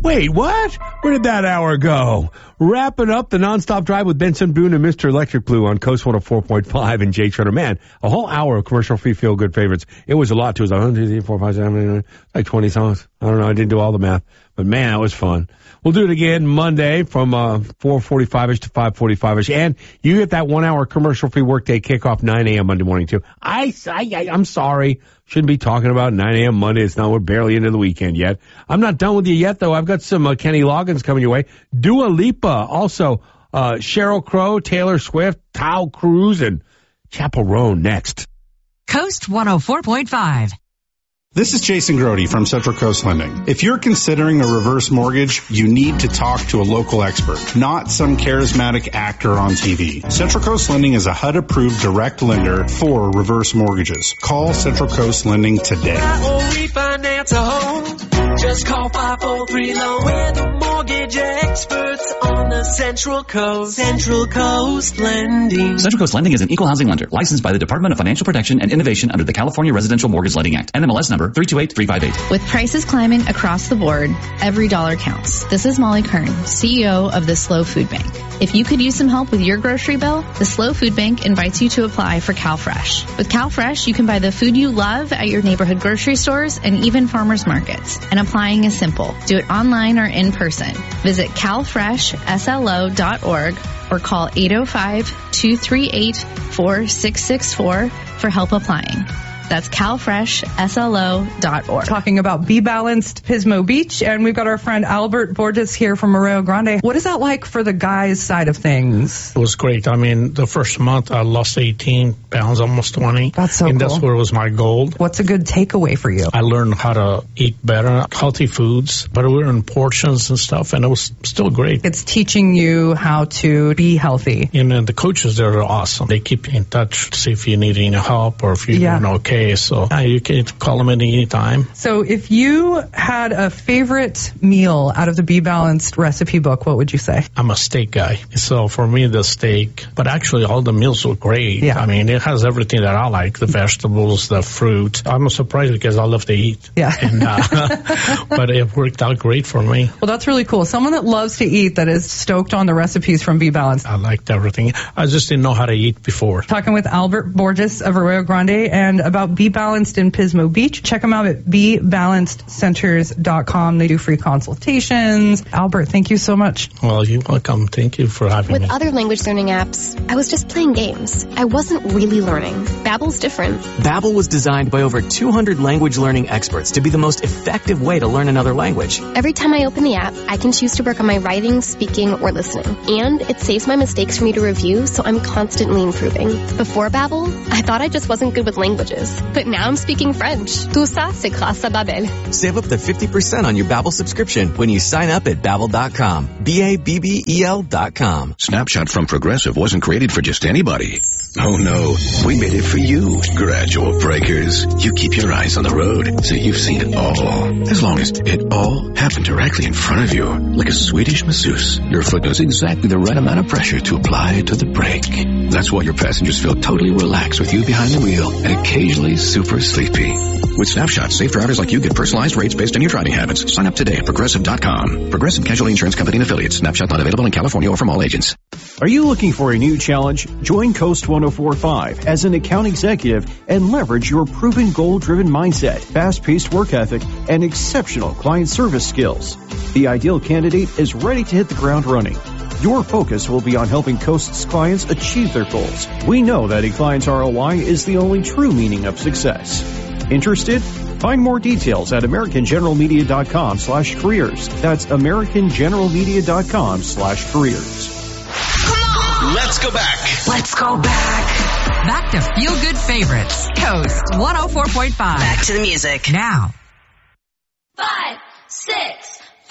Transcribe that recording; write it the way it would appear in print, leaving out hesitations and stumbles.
Wait, what? Where did that hour go? Wrapping up the nonstop drive with Benson Boone and Mr. Electric Blue on Coast 104.5 and Jay Schroeder. Man, a whole hour of commercial-free feel-good favorites. It was a lot, too. It was 1, 2, 3, 4, 5, 7, 8, like 20 songs. I don't know. I didn't do all the math. But, man, that was fun. We'll do it again Monday from 4:45-ish to 5:45-ish. And you get that 1 hour commercial-free workday kickoff 9 a.m. Monday morning, too. I'm sorry. Shouldn't be talking about 9 a.m. Monday. It's not. We're barely into the weekend yet. I'm not done with you yet, though. I've got some Kenny Loggins coming your way. Dua Lipa. Also, Sheryl Crow, Taylor Swift, Tom Cruise, and Chappell Roan next. Coast 104.5. This is Jason Grody from Central Coast Lending. If you're considering a reverse mortgage, you need to talk to a local expert, not some charismatic actor on TV. Central Coast Lending is a HUD-approved direct lender for reverse mortgages. Call Central Coast Lending today. Refinance a home. Just call 543-LOAN. We're the mortgage experts on the Central Coast. Central Coast Lending. Central Coast Lending is an equal housing lender licensed by the Department of Financial Protection and Innovation under the California Residential Mortgage Lending Act. NMLS number 328358. With prices climbing across the board, every dollar counts. This is Molly Kern, CEO of the Slow Food Bank. If you could use some help with your grocery bill, the Slow Food Bank invites you to apply for CalFresh. With CalFresh, you can buy the food you love at your neighborhood grocery stores and even farmers markets. And applying is simple. Do it online or in person. Visit calfreshslo.org or call 805-238-4664 for help applying. That's calfreshslo.org. Talking about Be Balanced Pismo Beach, and we've got our friend Albert Borges here from Arroyo Grande. What is that like for the guys' side of things? It was great. I mean, the first month I lost 18 pounds, almost 20. That's so and cool. That's where was my goal. What's a good takeaway for you? I learned how to eat better, healthy foods, but we were in portions and stuff, and it was still great. It's teaching you how to be healthy. And the coaches there are awesome. They keep you in touch to see if you need any help or if you're doing okay. So you can call them at any time. So if you had a favorite meal out of the Be Balanced recipe book, what would you say? I'm a steak guy. So for me, the steak, but actually all the meals were great. Yeah. I mean, it has everything that I like, the vegetables, the fruit. I'm surprised because I love to eat. Yeah. And, but it worked out great for me. Well, that's really cool. Someone that loves to eat, that is stoked on the recipes from Be Balanced. I liked everything. I just didn't know how to eat before. Talking with Albert Borges of Arroyo Grande and about Be Balanced in Pismo Beach. Check them out at BeBalancedCenters.com. They do free consultations. Albert, thank you so much. Well, you're welcome. Thank you for having me. With other language learning apps, I was just playing games. I wasn't really learning. Babbel's different. Babbel was designed by over 200 language learning experts to be the most effective way to learn another language. Every time I open the app, I can choose to work on my writing, speaking, or listening. And it saves my mistakes for me to review, so I'm constantly improving. Before Babbel, I thought I just wasn't good with languages. But now I'm speaking French. Tout ça, c'est grâce à Babbel. Save up to 50% on your Babbel subscription when you sign up at Babbel.com. BABBEL.com. Snapshot from Progressive wasn't created for just anybody. Oh no, we made it for you, gradual breakers. You keep your eyes on the road, so you've seen it all. As long as it all happened directly in front of you, like a Swedish masseuse, your foot knows exactly the right amount of pressure to apply to the brake. That's why your passengers feel totally relaxed with you behind the wheel and occasionally super sleepy. With Snapshot, safe drivers like you get personalized rates based on your driving habits. Sign up today at Progressive.com. Progressive Casualty Insurance Company and Affiliates. Snapshot not available in California or from all agents. Are you looking for a new challenge? Join Coast 104.5 as an account executive and leverage your proven goal-driven mindset, fast-paced work ethic, and exceptional client service skills. The ideal candidate is ready to hit the ground running. Your focus will be on helping Coast's clients achieve their goals. We know that a client's ROI is the only true meaning of success. Interested? Find more details at AmericanGeneralMedia.com/careers. That's AmericanGeneralMedia.com/careers. Let's go back. Let's go back. Back to Feel Good Favorites. Coast 104.5. Back to the music. Now. 5, 6.